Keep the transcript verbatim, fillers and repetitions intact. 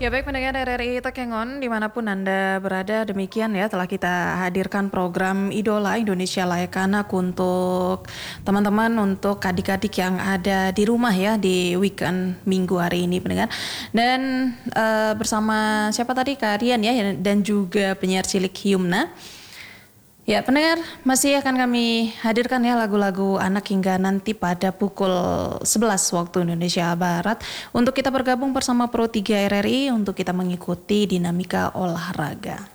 Ya baik pendengar R R I Takengon dimanapun Anda berada, demikian ya telah kita hadirkan program Idola Indonesia Layak Anak untuk teman-teman, untuk adik-adik yang ada di rumah ya di weekend minggu hari ini pendengar. Dan uh, bersama siapa tadi Kak Rian ya dan juga penyiar cilik Hyumna. Ya pendengar, masih akan kami hadirkan ya lagu-lagu anak hingga nanti pada pukul sebelas waktu Indonesia Barat untuk kita bergabung bersama Pro tiga R R I untuk kita mengikuti dinamika olahraga.